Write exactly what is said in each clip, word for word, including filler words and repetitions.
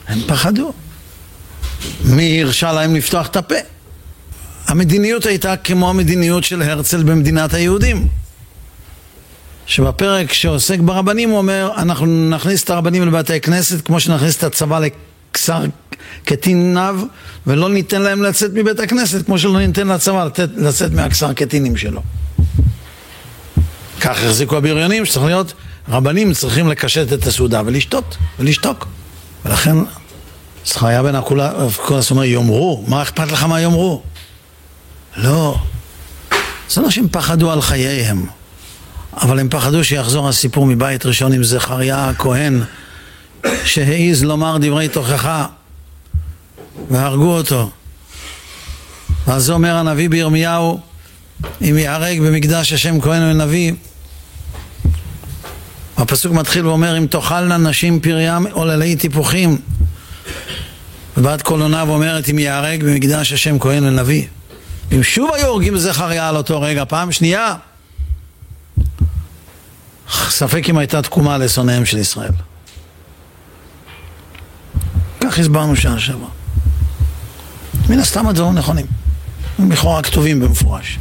הם פחדו. מי הרשה להם לפתוח את הפה? המדיניות הייתה כמו המדיניות של הרצל במדינת היהודים. שבפרק שעוסק ברבנים הוא אומר, אנחנו נכניס את הרבנים לבתי כנסת כמו שנכניס את הצבא לקסר קטיניו, ולא ניתן להם לצאת מבית הכנסת כמו שלא ניתן לצבא לצאת, לצאת מהקסר קטינים שלו. כך החזיקו הבריונים, שצריך להיות, רבנים צריכים לקשט את הסעודה ולשתות, ולשתוק. ולכן זכריה בן אבקולס אומר, יאמרו, מה אכפת לך מה יאמרו? לא, זה לא שהם פחדו על חייהם, אבל הם פחדו שיחזור הסיפור מבית ראשון עם זכריה הכהן, שהעיז לומר דברי תוכחה, והרגו אותו. ואז אומר הנביא בירמיהו, אם יהרג במקדש השם כהן ונביא, הפסוק מתחיל ואומר, אם תאכלנה נשים פריה עוללי טיפוחים, ובת כל עונה ואומרת, אם יהרג במקדש השם כהן ונביא. אם שוב היו הורגים זכריה על אותו רגע, פעם שנייה, ספק אם הייתה תקומה לשונאיהם של ישראל. כך הסברנו שעה שעברה. מן הסתם הדברים נכונים, לכאורה כתובים במפורש.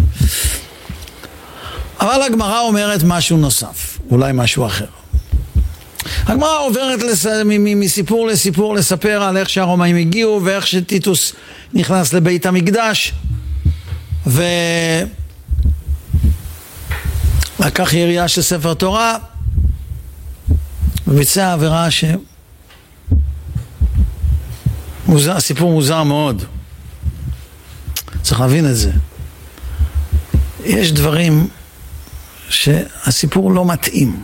אבל הגמרא אומרת משהו נוסף, אולי משהו אחר. הגמרא עוברת לס... מסיפור לסיפור לספר על איך שהרומאים הגיעו ואיך שטיטוס נכנס לבית המקדש ולקח יריעה של ספר תורה וביצע עבירה ש... מוזר, הסיפור מוזר מאוד, צריך להבין את זה. יש דברים שהסיפור לא מתאים.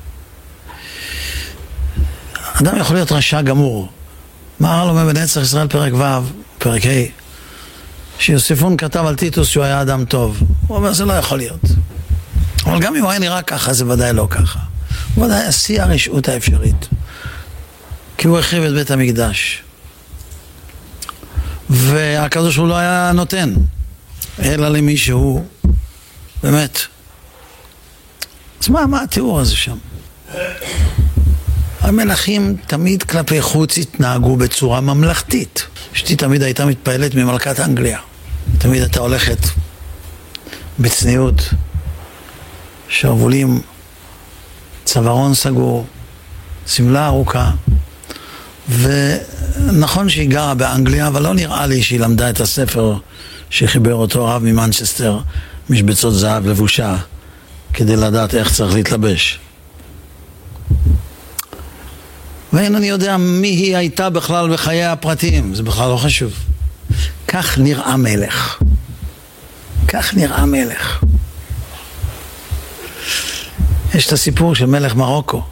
אדם יכול להיות רשע גמור. מה אמר לו בנצח ישראל פרק ו' פרק ה' שיוספון כתב על טיטוס שהוא היה אדם טוב. הוא אומר זה לא יכול להיות. אבל גם אם הוא היה נראה ככה זה ודאי לא ככה. הוא ודאי עשי הרשעות האפשרית, כי הוא החריב את בית המקדש, והקדוש הוא לא היה נותן אלא למי שהוא באמת. אז מה, מה התיאור הזה שם? המלכים תמיד כלפי חוץ התנהגו בצורה ממלכתית. אשתי תמיד הייתה מתפעלת ממלכת אנגליה, תמיד הייתה הולכת בצניעות, שרבולים, צווארון סגור, סמלה ארוכה. ונכון שהיא גרה באנגליה, אבל לא נראה לי שהיא למדה את הספר שחיבר אותו רב ממנצ'סטר, משבצות זהב לבושה, כדי לדעת איך צריך להתלבש. ואין אני יודע מי היא הייתה בכלל בחיי הפרטיים, זה בכלל לא חשוב. כך נראה מלך. כך נראה מלך. יש את הסיפור של מלך מרוקו,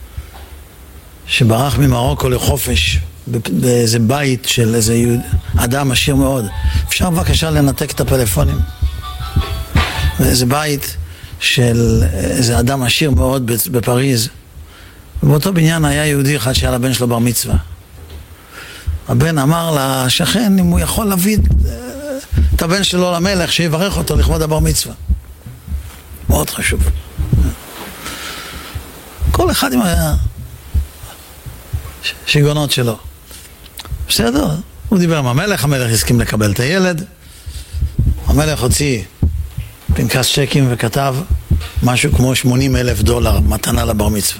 שברח ממרוקו לחופש באיזה בית של איזה יהוד, אדם עשיר מאוד. אפשר בבקשה לנתק את הפלאפונים? באיזה בית של איזה אדם עשיר מאוד בפריז. ובאותו בניין היה יהודי אחד שהיה לבן שלו בר מצווה. הבן אמר לשכן אם הוא יכול להביא את הבן שלו למלך, שיברך אותו לכבוד הבר מצווה. מאוד חשוב. כל אחד עם השיגונות שלו. בסדר, הוא דיבר עם המלך, המלך הסכים לקבל את הילד. המלך הוציא פנקס צ'קים וכתב משהו כמו שמונים אלף דולר מתנה לבר מצווה.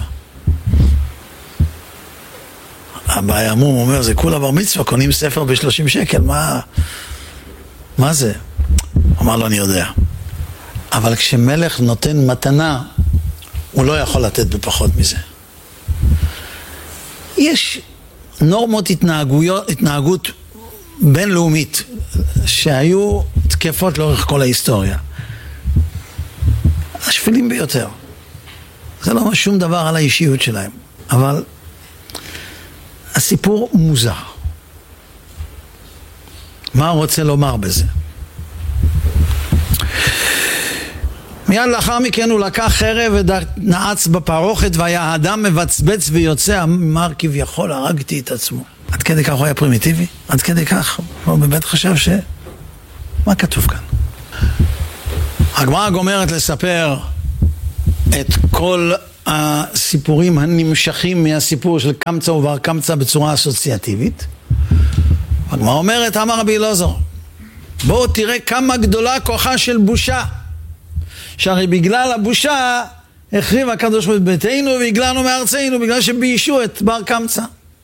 הבעיה המום אומר, זה כולה בר מצווה, קונים ספר בשלושים שקל, מה, מה זה? אמר לו, אני יודע. אבל כשמלך נותן מתנה, הוא לא יכול לתת בפחות מזה. יש נורמות התנהגויות, התנהגות בינלאומית שהיו תקפות לאורך כל ההיסטוריה. השפלים ביותר. זה לא אומר שום דבר על האישיות שלהם. אבל הסיפור מוזר. מה הוא רוצה לומר בזה? מיד לאחר מכן הוא לקח חרב ונעץ בפרוכת, והיה האדם מבצבץ ויוצא, אמר כביכול הרגתי את עצמו. עד כדי כך הוא היה פרימיטיבי? עד כדי כך הוא באמת חשב ש... מה כתוב כאן? הגמרא גומרת לספר את כל הסיפורים הנמשכים מהסיפור של קמצא ובר קמצא בצורה אסוציאטיבית. הגמרא אומרת, אמר רבי אלעזר, בואו תראה כמה גדולה כוחה של בושה, שהרי בגלל הבושה החריב הקדוש ברוך הוא את ביתנו והגלנו מארצנו, בגלל שביישו את בר קמצא.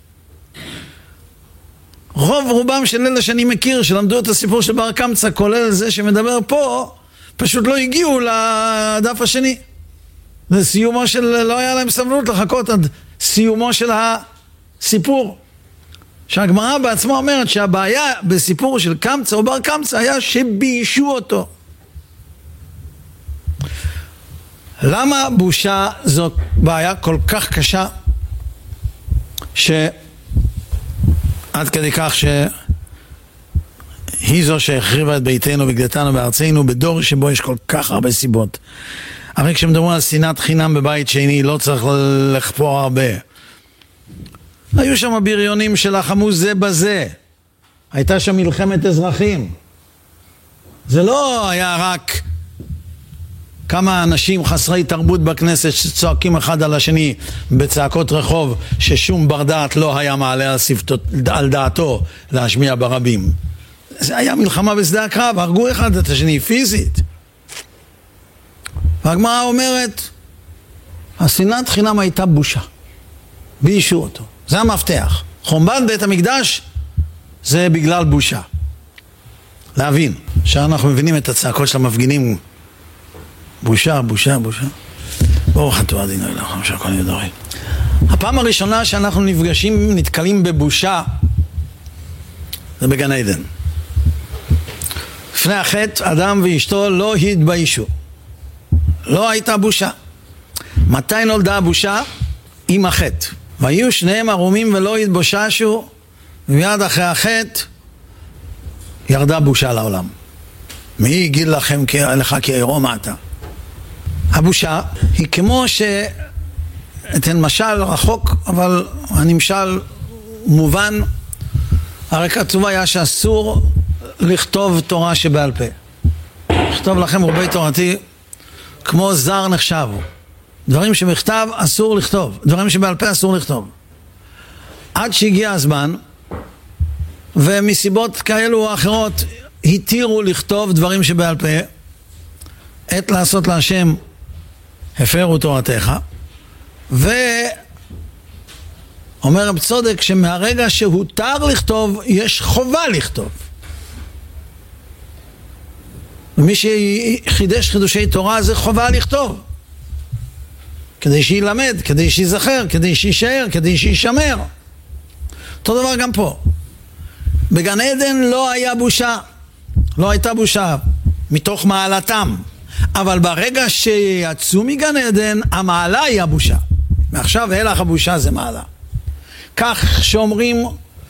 רוב רובם של אלה שאני מכיר שלמדו את הסיפור של בר קמצא, כולל זה שמדבר פה, פשוט לא הגיעו לדף השני. זה סיומו של, לא היה להם סבלנות לחכות עד סיומו של הסיפור. שהגמרא בעצמה אומרת שהבעיה בסיפור של קמצא או בר קמצא היה שביישו אותו. למה בושה זו בעיה כל כך קשה, שעד כדי כך שהיא זו שהחריבה את ביתנו וגדתנו בארצנו בדור שבו יש כל כך הרבה סיבות. הרי כשמדברים על שנאת חינם בבית שני לא צריך לחפור הרבה. היו שם בריונים שלחמו זה בזה, הייתה שם מלחמת אזרחים. זה לא היה רק כמה אנשים חסרי תרבות בכנסת שצועקים אחד על השני בצעקות רחוב ששום בר דעת לא היה מעלה על, שפתות, על דעתו להשמיע ברבים. זה היה מלחמה בשדה הקרב, הרגו אחד את השני פיזית. והגמרא אומרת, השנאת חינם הייתה בושה, ביישו אותו. זה המפתח. חורבן בית המקדש זה בגלל בושה. להבין שאנחנו מבינים את הצעקות של המפגינים, בושה, בושה, בושה. ברוך אתה אדינו אלוהינו שהכל נהיה דורי. הפעם הראשונה שאנחנו נפגשים, נתקלים בבושה, זה בגן עדן. לפני החטא, אדם ואשתו לא התביישו. לא הייתה בושה. מתי נולדה הבושה? עם החטא. והיו שניהם ערומים ולא התבוששו, ומיד אחרי החטא ירדה בושה לעולם. מי יגיד לכם לך כי עירום אתה? הבושה היא כמו ש... אתן משל רחוק, אבל הנמשל מובן. הרי כתוב היה שאסור לכתוב תורה שבעל פה. לכתוב לכם רובי תורתי כמו זר נחשב. דברים שבכתב אסור לכתוב, דברים שבעל פה אסור לכתוב. עד שהגיע הזמן, ומסיבות כאלו או אחרות התירו לכתוב דברים שבעל פה, עת לעשות להשם הפרו תורתך. ואומר רב צודק שמהרגע שהותר לכתוב יש חובה לכתוב. ומי שחידש חידושי תורה זה חובה לכתוב, כדי שילמד, כדי שיזכר, כדי שישאר, כדי שישמר. אותו דבר גם פה. בגן עדן לא היה בושה, לא הייתה בושה מתוך מעלתם, אבל ברגע שיצאו מגן עדן המעלה היא הבושה. מעכשיו הלך הבושה זה מעלה. כך שאומרים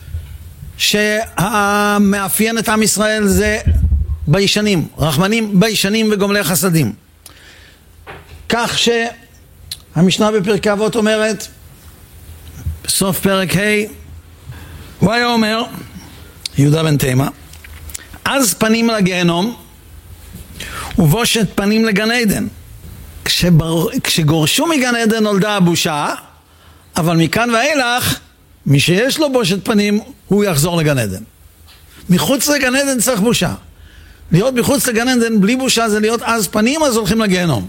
שהמאפיין את עם ישראל זה ביישנים, רחמנים, ביישנים וגומלי חסדים. כך שהמשנה בפרקי אבות אומרת בסוף פרק ה', הוא היה אומר, יהודה בן תימה, אז פנים לגיהנום ובושת פנים לגן עדן. כשבר... כשגורשו מגן עדן נולדה הבושה, אבל מכאן ואילך מי שיש לו בושת פנים הוא יחזור לגן עדן. מחוץ לגן עדן צריך בושה. להיות מחוץ לגן עדן בלי בושה זה להיות אז פנים, אז הולכים לגיהנום.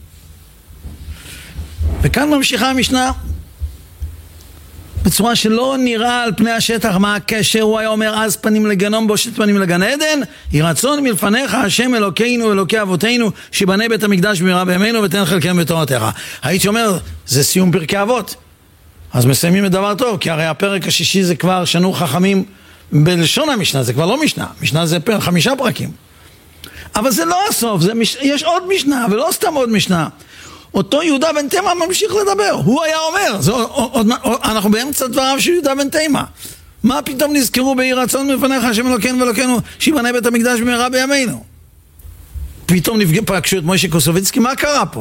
וכאן ממשיכה המשנה בצורה שלא נראה על פני השטח מה הקשר. הוא היה אומר אז פנים לגיהנום בושת פנים לגן עדן, יהי רצון מלפניך השם אלוקינו אלוקי אבותינו שיבנה בית המקדש במהרה בימינו ותן חלקנו בתורתך. הייתי אומר זה סיום פרקי אבות, אז מסיימים את דבר טוב, כי הרי הפרק השישי זה כבר שנו חכמים בלשון המשנה, זה כבר לא משנה, משנה זה פרק חמישה פרקים, אבל זה לא הסוף, זה מש... יש עוד משנה ולא סתם עוד משנה. אותו יהודה בן תימה ממשיך לדבר, הוא היה אומר, זה, עוד, עוד, אנחנו באמצע דבריו של יהודה בן תימה, מה פתאום נזכרו ביהי רצון מלפניך השם אלוקינו ואלוקינו שיבנה בית המקדש במהרה בימינו? פתאום נפגע, פגשו את מוישה קוסוביצקי, מה קרה פה?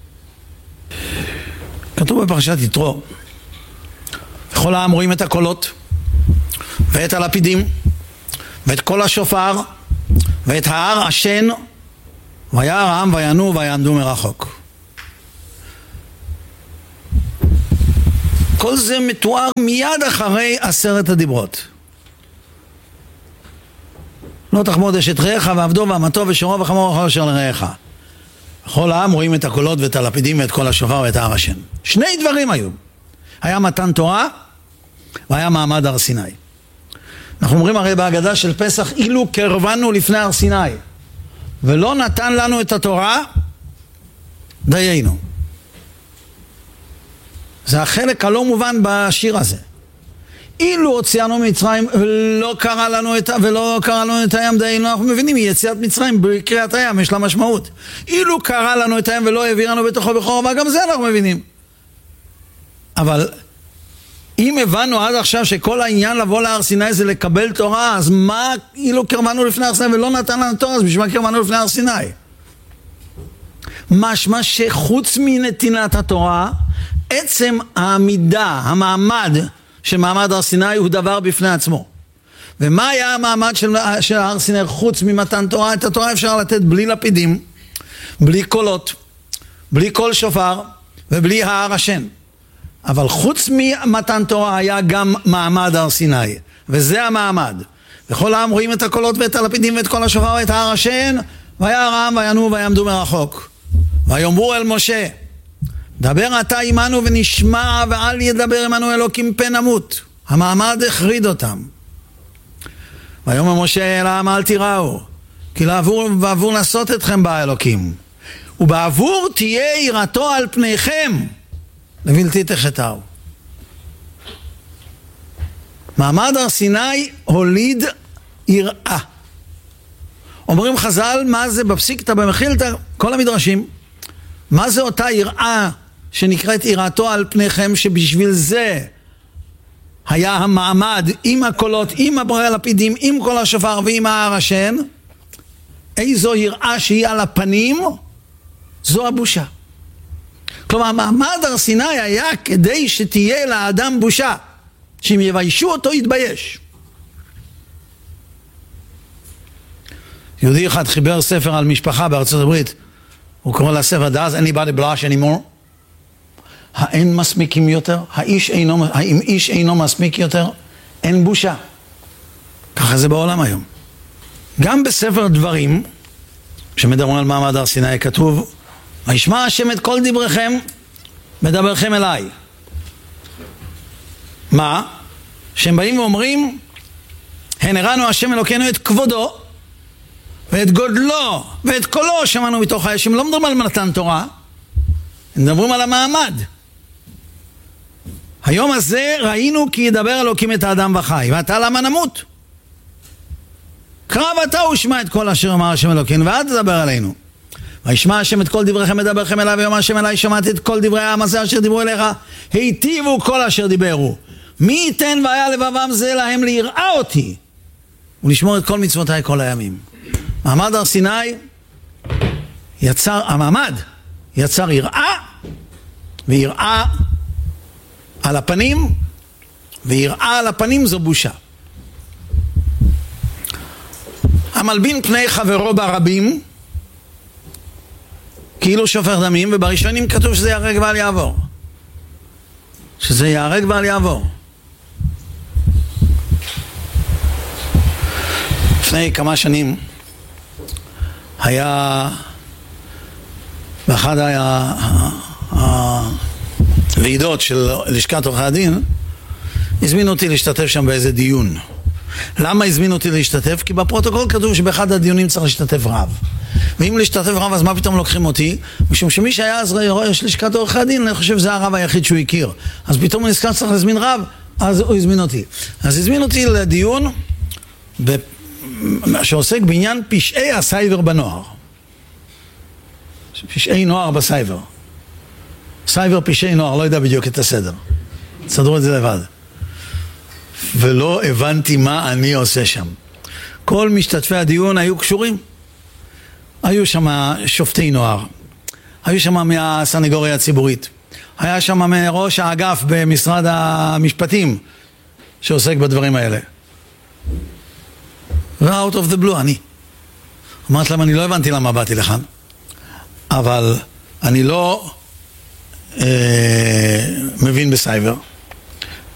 כתוב בפרשת יתרו, וכל העם רואים את הקולות ואת הלפידים ואת כל השופר ואת ההר עשן, וירא העם ויענו ויעמדו מרחוק. כל זה מתואר מיד אחרי עשרת הדיברות. לא תחמוד אשת רעך ועבדו ואמתו ושורו וחמור וכל אשר לרעך. בכל העם רואים את הקולות ואת הלפידים ואת כל השופר ואת הר השם. שני דברים היו. היה מתן תורה והיה מעמד הר סיני. אנחנו אומרים הרי בהגדה של פסח, אילו קרבנו לפני הר סיני ולא נתן לנו את התורה, דיינו. זה החלק הלא מובן בשיר הזה. אילו הוציאנו ממצרים ולא קרא לנו את, ולא קרא לנו את הים, דיינו. אנחנו מבינים, יציאת מצרים בקריאת הים יש לה משמעות. אילו קרא לנו את הים ולא העבירנו בתוכו בחורבה, גם זה אנחנו מבינים. אבל אם הבנו עד עכשיו שכל העניין לבוא להר סיני זה לקבל תורה, אז מה אילו קרבנו לפני הר סיני ולא נתן לנו תורה, אז בשביל מה קרבנו לפני הר סיני? משמע שחוץ מנתינת התורה, עצם העמידה, המעמד של מעמד הר סיני הוא דבר בפני עצמו. ומה היה המעמד של, של הר סיני חוץ ממתן תורה? את התורה אפשר לתת בלי לפידים, בלי קולות, בלי קול שופר ובלי הר השם. אבל חוץ ממתן תורה היה גם מעמד הר סיני, וזה המעמד. וכל העם רואים את הקולות ואת הלפידים ואת כל השופר ואת הר השם, והיה העם וינועו ויעמדו מרחוק. ויאמרו אל משה, דבר אתה עמנו ונשמע ואל ידבר עמנו אלוקים פן נמות. המעמד החריד אותם. ויאמר משה אל העם אל תיראו, כי לעבור בעבור לעשות אתכם בא אלוקים, ובעבור תהיה יראתו על פניכם לבלתי תחתהו. מעמד הר סיני הוליד יראה. אומרים חז"ל, מה זה בפסיקתא במחילתא, כל המדרשים, מה זה אותה יראה שנקראת יראתו על פניכם, שבשביל זה היה המעמד עם הקולות, עם הלפידים, עם כל השופר ועם ההר השם? איזו יראה שהיא על הפנים? זו הבושה. כלומר, מעמד הר סיני היה כדי שתהיה לאדם בושה, שאם יביישו אותו יתבייש. יהודי אחד חיבר ספר על משפחה בארצות הברית, הוא קורא לספר Does anybody blush anymore? האין מסמיקים יותר? האיש אינו, האם איש אינו מסמיק יותר? אין בושה. ככה זה בעולם היום. גם בספר דברים, כשמדברים על מעמד הר סיני, כתוב, וישמע השם את כל דבריכם, מדברכם אליי. מה? שהם באים ואומרים, הן הראנו השם אלוקינו את כבודו, ואת גודלו, ואת קולו שמענו מתוך האש. הם לא מדברים על מתן תורה, הם מדברים על המעמד. היום הזה ראינו כי ידבר אלוקים את האדם וחי, ואתה למה נמות? קרב אתה ושמע את כל אשר אמר השם אלוקינו, ואל תדבר עלינו. וישמע השם את כל דבריכם מדברכם אליי, ויאמר השם אליי שמעתי את כל דברי העם הזה אשר דיברו אליך, היטיבו כל אשר דיברו. מי ייתן והיה לבבם זה להם ליראה אותי ולשמור את כל מצוותיי כל הימים. מעמד הר סיני יצר, המעמד יצר יראה, ויראה על הפנים, ויראה על הפנים זו בושה. המלבין פני חברו ברבים כאילו שופך דמים, ובראשונים כתוב שזה יהרג ואל יעבור, שזה יהרג ואל יעבור. לפני כמה שנים היה באחד הוועידות של לשכת עורכי הדין, הזמינו אותי להשתתף שם באיזה דיון. למה הזמינו אותי להשתתף? כי בפרוטוקול כתוב שבאחד הדיונים צריך להשתתף רב, ואם להשתתף רב אז מה פתאום לוקחים אותי? משום שמי שהיה אז ראש לשכת עורכי הדין, אני חושב שזה הרב היחיד שהוא הכיר, אז פתאום הוא נזכר צריך להזמין רב, אז הוא הזמין אותי. אז הזמין אותי לדיון ב... שעוסק בעניין פשעי הסייבר בנוער. פשעי נוער בסייבר. סייבר פשעי נוער, לא יודע בדיוק את הסדר. תסדרו את זה לבד. ולא הבנתי מה אני עושה שם. כל משתתפי הדיון היו קשורים. היו שם שופטי נוער. היו שם מהסנגוריה הציבורית. היה שם מראש האגף במשרד המשפטים שעוסק בדברים האלה. ו-out of the blue, אני. אמרת להם, אני לא הבנתי למה באתי לכאן, אבל אני לא אה, מבין בסייבר,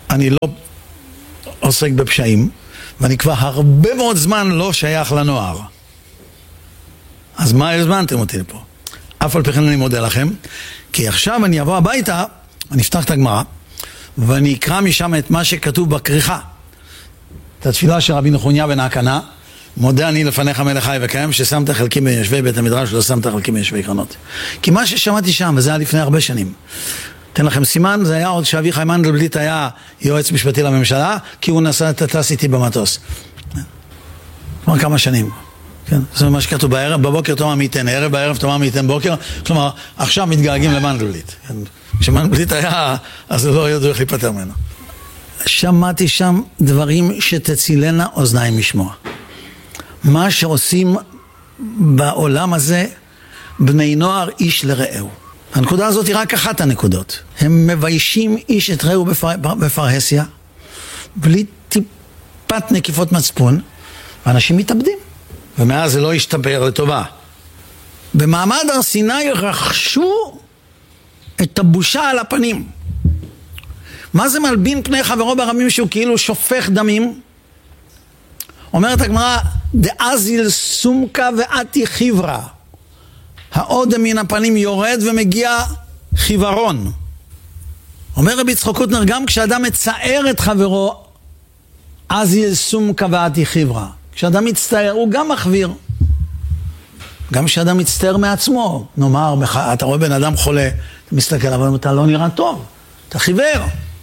אני לא עוסק בפשעים, ואני כבר הרבה מאוד זמן לא שייך לנוער. אז מה הזמנתם אותי לפה? אף על פי כן אני מודה לכם, כי עכשיו אני אבוא הביתה, אני אפתח את הגמרא, ואני אקרא משם את מה שכתוב בכריכה. את התפילה של רבי נחוניה בן הקנה, מודה אני לפניך מלך חי וקיים, ששמת חלקים ביושבי בית המדרש, לא שמת חלקים ביושבי קרנות. כי מה ששמעתי שם, וזה היה לפני הרבה שנים, אתן לכם סימן, זה היה עוד שאביחי מנדלבליט היה יועץ משפטי לממשלה, כי הוא נסע את הטס איתי במטוס. כבר כמה שנים. כן? זה מה שכתוב בערב, בבוקר תאמר מי ייתן ערב, בערב תאמר מי ייתן בוקר. כלומר, עכשיו מתגעגעים למנדלבליט. כן? כשמנדלבליט היה, אז לא ידעו איך להיפטר ממנו. שמעתי שם דברים שתצילנה אוזניים משמוע. מה שעושים בעולם הזה בני נוער איש לרעהו. הנקודה הזאת היא רק אחת הנקודות. הם מביישים איש את רעהו בפר... בפרהסיה, בלי טיפת נקיפות מצפון, ואנשים מתאבדים. ומאז זה לא השתפר לטובה. במעמד הר סיני רכשו את הבושה על הפנים. מה זה מלבין פני חברו ברמים שהוא כאילו שופך דמים? אומרת הגמרא, דאזיל סומקה ואתי חיברה. האודם מן הפנים יורד ומגיע חיוורון. אומר רבי יצחק קוטנר, גם כשאדם מצער את חברו, אזיל סומקה ואתי חיברה. כשאדם מצטער הוא גם מחוויר. גם כשאדם מצטער מעצמו, נאמר, אתה רואה בן אדם חולה, אתה מסתכל, אבל אתה לא נראה טוב, אתה חיוור.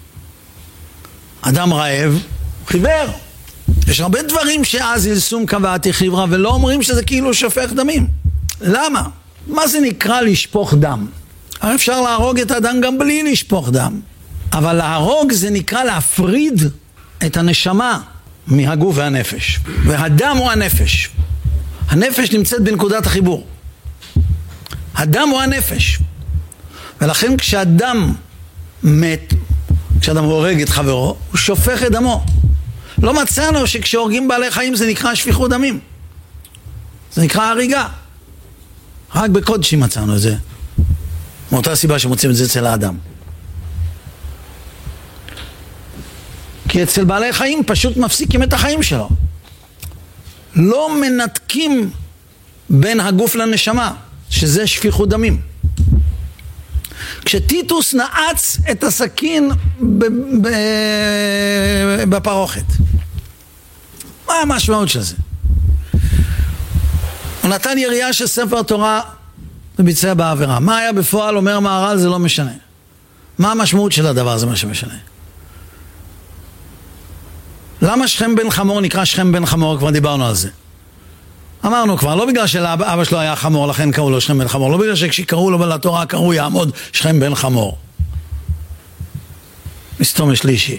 אדם רעב, חיוור. יש הרבה דברים שאזיל סומקה ואתי חיברה, ולא אומרים שזה כאילו שופך דמים. למה? מה זה נקרא לשפוך דם? הרי אפשר להרוג את האדם גם בלי לשפוך דם. אבל להרוג זה נקרא להפריד את הנשמה מהגוף והנפש. והדם הוא הנפש. הנפש נמצאת בנקודת החיבור. הדם הוא הנפש. ולכן כשאדם מת, כשאדם הורג את חברו, הוא שופך את דמו. לא מצאנו שכשהורגים בעלי חיים זה נקרא שפיכות דמים. זה נקרא הריגה. רק בקודשים מצאנו את זה. מאותה סיבה שמוצאים את זה אצל האדם. כי אצל בעלי חיים פשוט מפסיקים את החיים שלו. לא מנתקים בין הגוף לנשמה, שזה שפיכות דמים. כשטיטוס נעץ את הסכין בפרוכת, מה המשמעות של זה? הוא נתן יריעה של ספר תורה וביצע בעבירה. מה היה בפועל? אומר מהר"ל, זה לא משנה. מה המשמעות של הדבר? זה מה שמשנה. למה שכם בן חמור נקרא שכם בן חמור? כבר דיברנו על זה. אמרנו כבר, לא בגלל שלאבא שלו היה חמור, לכן קראו לו שכם בן חמור. לא בגלל שכשקראו לו לתורה קראו יעמוד שכם בן חמור. מסתום שלישי.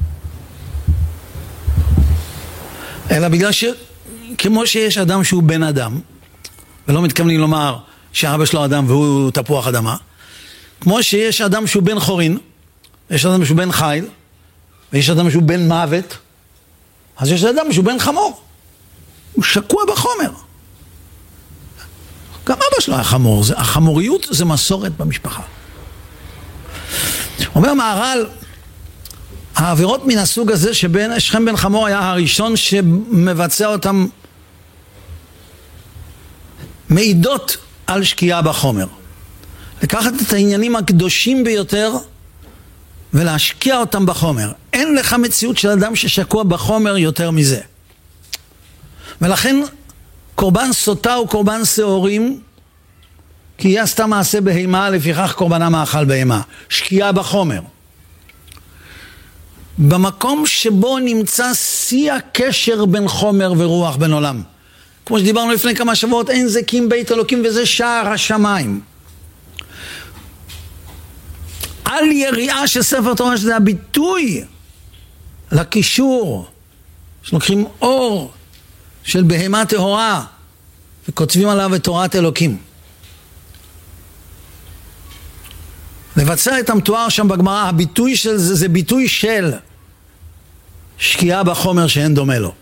אלא בגלל ש... כמו שיש אדם שהוא בן אדם, ולא מתכוונים לומר שאבא שלו אדם והוא תפוח אדמה, כמו שיש אדם שהוא בן חורין, יש אדם שהוא בן חיל, ויש אדם שהוא בן מוות, אז יש אדם שהוא בן חמור. הוא שקוע בחומר. גם אבא שלו היה חמור. זה, החמוריות זה מסורת במשפחה. אומר מהר"ל, העבירות מן הסוג הזה שבין שכם בן חמור היה הראשון שמבצע אותם, מעידות על שקיעה בחומר. לקחת את העניינים הקדושים ביותר ולהשקיע אותם בחומר. אין לך מציאות של אדם ששקוע בחומר יותר מזה. ולכן קורבן סוטה הוא קורבן שעורים, כי היא עשתה מעשה בהימה, לפיכך קורבנה מאכל בהימה. שקיעה בחומר. במקום שבו נמצא שיא הקשר בין חומר ורוח בין עולם. כמו שדיברנו לפני כמה שבועות, אין זה קים בית אלוקים וזה שער השמיים. על יריעה של ספר תורה, שזה הביטוי לקישור, שלוקחים אור של בהמה טהורה וכותבים עליו את תורת אלוקים. לבצע את המתואר שם בגמרא, הביטוי של זה, זה ביטוי של שקיעה בחומר שאין דומה לו.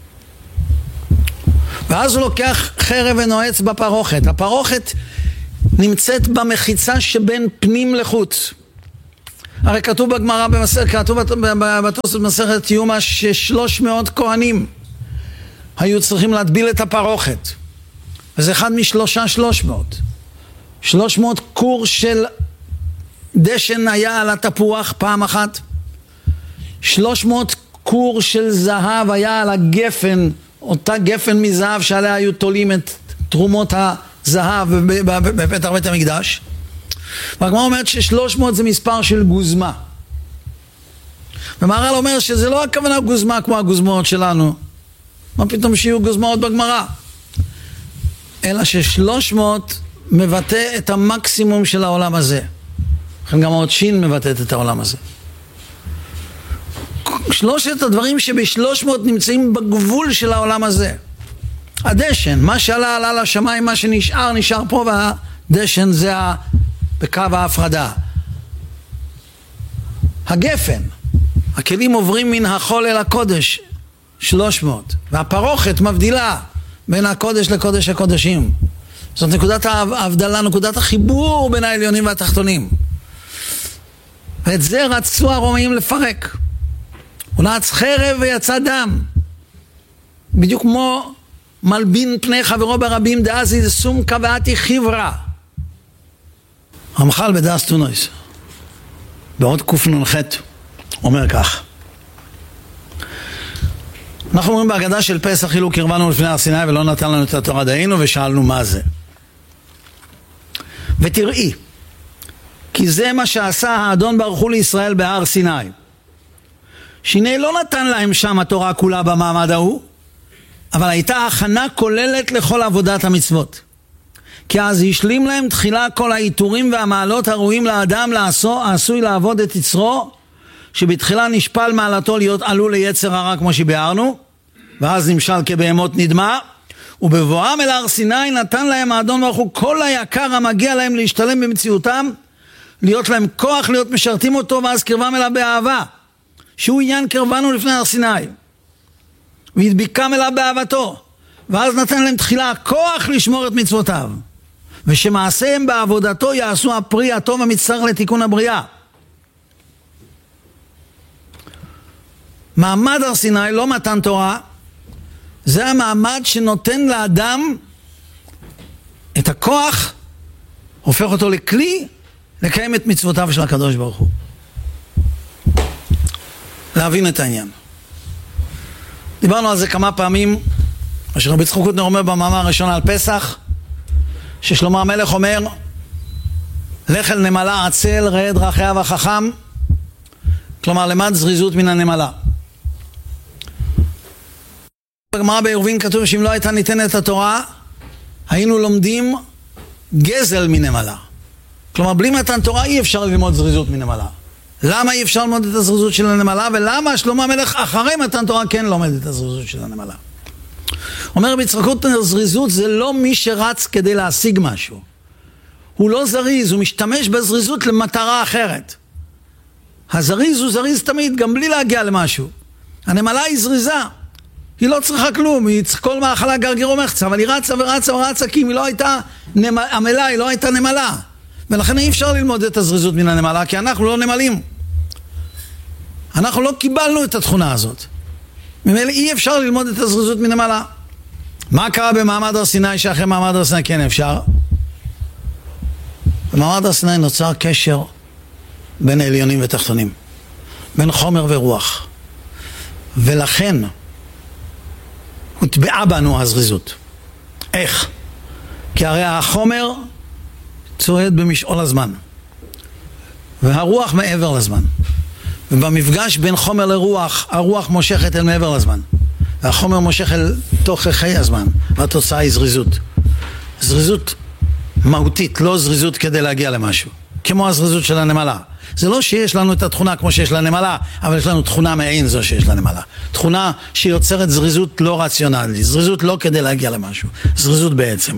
ואז הוא לוקח חרב ונועץ בפרוכת. הפרוכת נמצאת במחיצה שבין פנים לחוץ. הרי כתוב בגמרא במסכת, כתוב בתוספות במסכת יומא ששלוש מאות כהנים היו צריכים להטביל את הפרוכת, וזה אחד משלושה שלוש מאות. שלוש מאות קור של דשן היה על התפוח פעם אחת, שלוש מאות קור של זהב היה על הגפן, אותה גפן מזהב שעליה היו תולים את תרומות הזהב בפתח בית המקדש. והגמרא אומרת ששלוש מאות זה מספר של גוזמה, ומהר"ל אומר שזה לא הכוונה גוזמה כמו הגוזמאות שלנו, מה פתאום שיהיו גוזמאות בגמרא, אלא ששלוש מאות מבטא את המקסימום של העולם הזה. לכן גם עוד שין מבטאת את העולם הזה. שלושת הדברים שבשלוש מאות נמצאים בגבול של העולם הזה. הדשן, מה שעלה עלה לשמיים, מה שנשאר נשאר פה, והדשן זה בקו ההפרדה. הגפן, הכלים עוברים מן החול אל הקודש, שלוש מאות. והפרוכת מבדילה בין הקודש לקודש הקודשים. זאת נקודת ההבדלה, נקודת החיבור בין העליונים והתחתונים. ואת זה רצו הרומאים לפרק. הוא נעץ חרב ויצא דם. בדיוק כמו מלבין פני חברו ברבים, דאזי זה סום קבעתי חברה. רמח"ל בדאס טונויס, בעוד קנ"ח, אומר כך. אנחנו אומרים בהגדה של פסח, אילו קרבנו לפני הר סיני ולא נתן לנו את התורה דיינו, ושאלנו מה זה. ותראי, כי זה מה שעשה האדון ברוך הוא לישראל בהר סיני. שהנה לא נתן להם שם התורה כולה במעמד ההוא, אבל הייתה הכנה כוללת לכל עבודת המצוות. כי אז השלים להם תחילה כל העיטורים והמעלות הראויים לאדם לעשו, עשוי לעבוד את יצרו, שבתחילה נשפל מעלתו להיות עלול ליצר הרע כמו שביארנו, ואז נמשל כבהמות נדמה, ובבואם אל הר סיני נתן להם האדון ברוך הוא כל היקר המגיע להם להשתלם במציאותם, להיות להם כוח, להיות משרתים אותו, ואז קרבם אליו באהבה, שהוא עניין קרבנו לפני הר סיני, והדביקם אליו באהבתו, ואז נתן להם תחילה כוח לשמור את מצוותיו, ושמעשיהם בעבודתו יעשו הפרי הטוב המצטרך לתיקון הבריאה. מעמד הר סיני, לא מתן תורה, זה המעמד שנותן לאדם את הכוח, הופך אותו לכלי לקיים את מצוותיו של הקדוש ברוך הוא. להבין את העניין. דיברנו על זה כמה פעמים, אשר רבי יצחק קוטנר אומר במאמר הראשון על פסח, ששלמה המלך אומר, לך אל נמלה עצל, ראה את דרכיה וחכם, כלומר למד זריזות מן הנמלה. בגמרא בעירובין כתוב שאם לא הייתה ניתנת התורה, היינו לומדים גזל מנמלה. כלומר בלי מתן תורה אי אפשר ללמוד זריזות מנמלה. למה אי אפשר ללמוד את הזריזות של הנמלה, ולמה שלמה המלך אחרי מתן תורה כן לומד את הזריזות של הנמלה? אומר רבי יצחק קוטנר, זריזות זה לא מי שרץ כדי להשיג משהו. הוא לא זריז, הוא משתמש בזריזות למטרה אחרת. הזריז הוא זריז תמיד, גם בלי להגיע למשהו. הנמלה היא זריזה, היא לא צריכה כלום, היא כל מאכלה גרגירו מחצה, אבל היא רצה ורצה ורצה, כי אם היא לא הייתה נמלה, היא לא הייתה נמלה. ולכן אי אפשר ללמוד את הזריזות מן הנמלה, כי אנחנו לא נמלים. אנחנו לא קיבלנו את התכונה הזאת. ממילא אי אפשר ללמוד את הזריזות מן הנמלה. מה קרה במעמד הר סיני שאחרי מעמד הר סיני כן אפשר? במעמד הר סיני נוצר קשר בין עליונים ותחתונים, בין חומר ורוח, ולכן הוטבעה בנו הזריזות. איך? כי הרי החומר צועד במשעול הזמן, והרוח מעבר לזמן, ובמפגש בין חומר לרוח, הרוח מושכת אל מעבר לזמן, והחומר מושך אל תוככי הזמן, והתוצאה היא זריזות. זריזות מהותית, לא זריזות כדי להגיע למשהו, כמו הזריזות של הנמלה. זה לא שיש לנו את התכונה כמו שיש לנמלה, אבל יש לנו תכונה מעין זו שיש לנמלה. תכונה שיוצרת זריזות לא רציונלית, זריזות לא כדי להגיע למשהו, זריזות בעצם.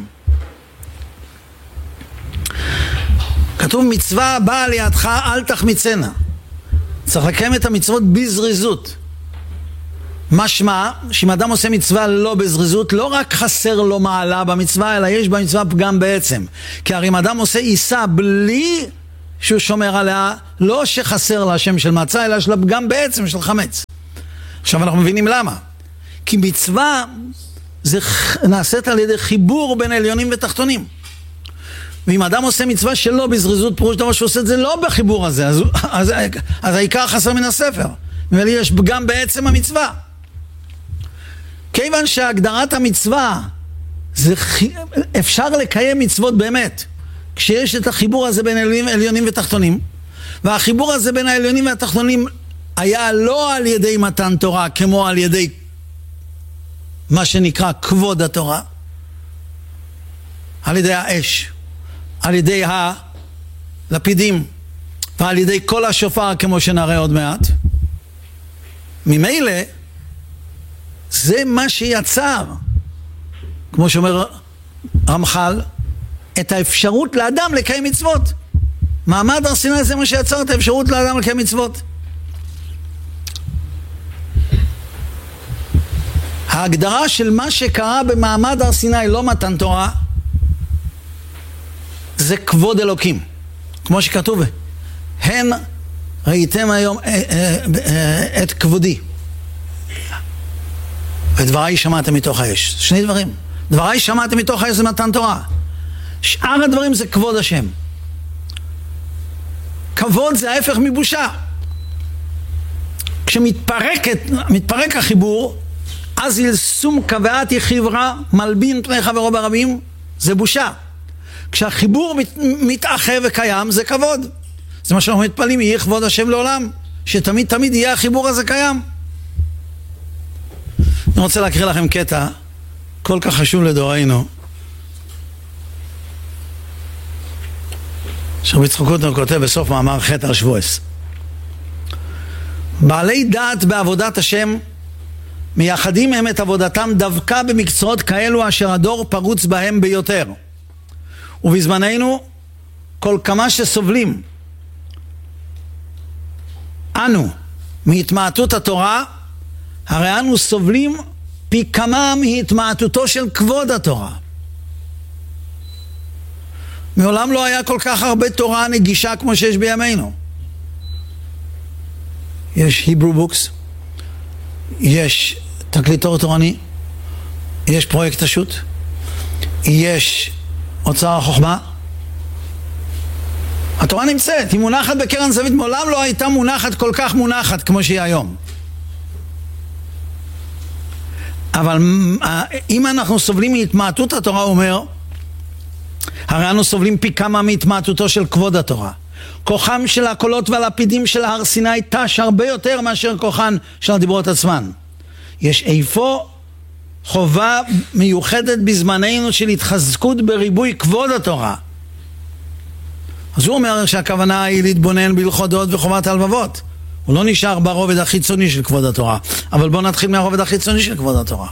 כתוב מצווה באה לידך אל תחמיצנה. צריך לקיים את המצוות בזריזות. משמע שאם אדם עושה מצווה לא בזריזות, לא רק חסר לו מעלה במצווה, אלא יש במצווה פגם בעצם. כי הרי אם אדם עושה עיסה בלי שהוא שומר עליה, לא שחסר לה שם של מצה, אלא שלה גם בעצם של חמץ. עכשיו אנחנו מבינים למה. כי מצווה זה נעשית על ידי חיבור בין עליונים ותחתונים. ואם אדם עושה מצווה שלא בזריזות, פירוש דבר שהוא עושה את זה לא בחיבור הזה, אז, אז, אז העיקר חסר מן הספר. ולי יש גם בעצם המצווה. כיוון שהגדרת המצווה, זה, אפשר לקיים מצוות באמת, כשיש את החיבור הזה בין עליונים, עליונים ותחתונים, והחיבור הזה בין העליונים והתחתונים היה לא על ידי מתן תורה, כמו על ידי מה שנקרא כבוד התורה, על ידי האש, על ידי הלפידים, ועל ידי כל השופר, כמו שנראה עוד מעט. ממילא, זה מה שיצר, כמו שאומר רמח"ל, את האפשרות לאדם לקיים מצוות. מעמד הר סיני זה מה שיצר את האפשרות לאדם לקיים מצוות. ההגדרה של מה שקרה במעמד הר סיני, לא מתן תורה, זה כבוד אלוקים. כמו שכתוב, הן ראיתם היום את כבודי, ודבריי שמעתם מתוך האש. שני דברים. דבריי שמעתם מתוך האש זה מתן תורה. שאר הדברים זה כבוד השם. כבוד זה ההפך מבושה. כשמתפרקת, מתפרק החיבור, אז ילסום קבעתי חברה מלבין פני חברו ברבים, זה בושה. כשהחיבור מת, מתאחה וקיים, זה כבוד. זה מה שאנחנו מתפעלים, יהיה כבוד השם לעולם, שתמיד תמיד יהיה החיבור הזה קיים. אני רוצה להקריא לכם קטע כל כך חשוב לדורנו, שרבי יצחק קוטנר כותב בסוף מאמר חטא על שבועס. בעלי דעת בעבודת השם מייחדים הם את עבודתם דווקא במקצועות כאלו אשר הדור פרוץ בהם ביותר. ובזמננו כל כמה שסובלים אנו מהתמעטות התורה, הרי אנו סובלים פי כמה מהתמעטותו של כבוד התורה. מעולם לא היה כל כך הרבה תורה נגישה כמו שיש בימינו. יש Hebrew Books, יש תקליט אור תורני, יש פרויקט השו"ת, יש אוצר החוכמה. התורה נמצאת, היא מונחת בקרן זווית, מעולם לא הייתה מונחת כל כך מונחת כמו שהיא היום. אבל אם אנחנו סובלים מהתמעטות התורה, הוא אומר, הרי אנו סובלים פי כמה מהתמעטותו של כבוד התורה. כוחם של הקולות והלפידים של הר סיני תש הרבה יותר מאשר כוחן של הדיברות עצמן. יש איפה חובה מיוחדת בזמננו של התחזקות בריבוי כבוד התורה. אז הוא אומר שהכוונה היא להתבונן בהלכות וחובת הלבבות. הוא לא נשאר ברובד החיצוני של כבוד התורה, אבל בואו נתחיל מהרובד החיצוני של כבוד התורה.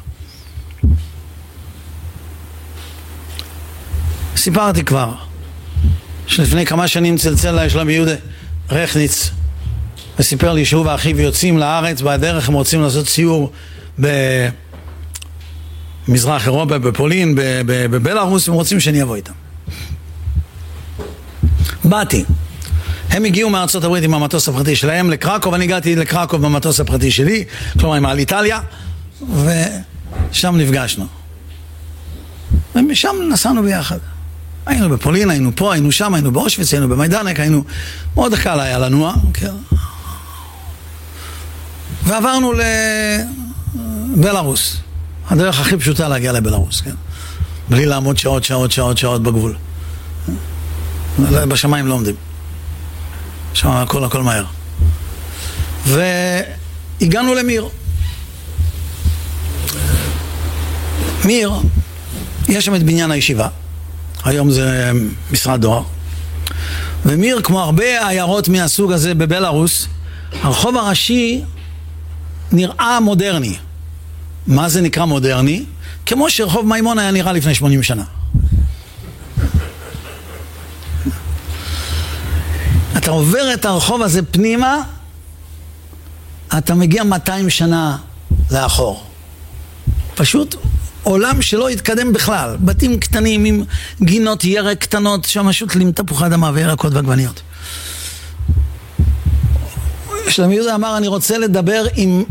סיפרתי כבר שלפני כמה שנים צלצל לה שלום יהודה רכניץ וסיפר לי שהוא ואחיו יוצאים לארץ, בדרך הם רוצים לעשות סיור במזרח אירופה, בפולין, בבלארוס, הם רוצים שאני אבוא איתם. באתי, הם הגיעו מארצות הברית עם המטוס הפרטי שלהם לקרקוב, אני הגעתי לקרקוב במטוס הפרטי שלי, כלומר עם איטליה, ושם נפגשנו ומשם נסענו ביחד. היינו בפולין, היינו פה, היינו שם, היינו באושוויץ, היינו במיידנק, היינו... מאוד קל היה לנוע, כן. ועברנו לבלארוס. הדרך הכי פשוטה להגיע לבלארוס, כן. בלי לעמוד שעות, שעות, שעות, שעות בגבול. בשמיים לא עומדים. שם הכל, הכל מהר. והגענו למיר. מיר, יש שם את בניין הישיבה. היום זה משרד דואר. ומיר, כמו הרבה עיירות מהסוג הזה בבלארוס, הרחוב הראשי נראה מודרני. מה זה נקרא מודרני? כמו שרחוב מימון היה נראה לפני שמונים שנה. אתה עובר את הרחוב הזה פנימה, אתה מגיע מאתיים שנה לאחור. פשוט עולם שלא התקדם בכלל. בתים קטנים עם גינות ירק קטנות, שם שותלים תפוחי אדמה וירקות ועגבניות. שלומי יהודה אמר, אני רוצה לדבר עם